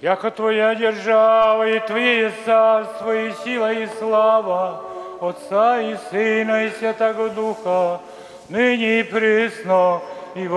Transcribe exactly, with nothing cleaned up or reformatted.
яко Твоя держава, и Твое царство, и сила, и слава Отца и Сына, и Святого Духа, ныне и присно,